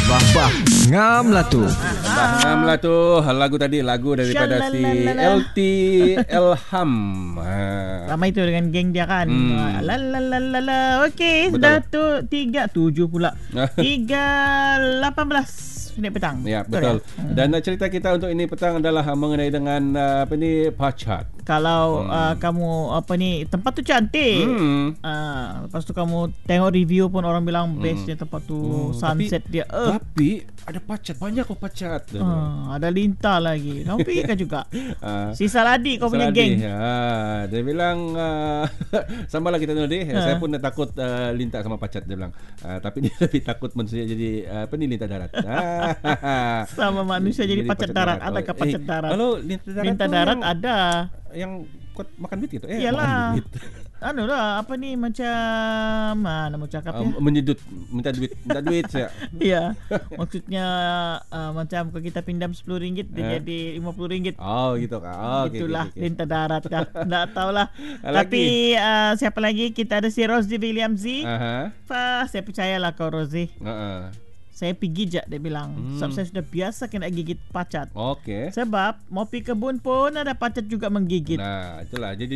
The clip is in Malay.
Bah ngam lah tu. Ngam lah tu. Lagu tadi lagu daripada si LT Elham. Ramai tu dengan geng dia kan. Okey, sudah tu 3:07 pula. 3:18 minit petang. Ya, betul. Dan cerita kita untuk ini petang adalah mengenai dengan pacat. Kalau kamu tempat tu cantik. Lepas tu kamu tengok review pun orang bilang bestnya tempat tu, sunset dia. Tapi ada pacat, banyak kok pacat. Ada lintah lagi. Kamu fikirkan juga. Si Saladi kau punya geng. Dia bilang samalah kita tadi. Saya pun takut lintah sama pacat dia bilang. Tapi dia lebih takut manusia jadi lintah darat. Sama manusia jadi pacat darat. Adakah pacat darat? Kalau lintah darat ada yang kuat makan duit gitu. Iyalah. Macam mana mau cakap ya? Menyedut, minta duit saya. Iya. Maksudnya macam kalau kita pinjam RM10 dia jadi RM50. Oh gitu kak. Itulah lintah darat dah. Tak tahulah. Tapi siapa lagi? Kita ada si Rosie William Z. Saya percayalah kau Rosie. Saya pergi je, dia bilang. Sebab saya sudah biasa kena gigit pacat. Okey. Sebab mau pergi kebun pun ada pacat juga menggigit. Nah, itulah. Jadi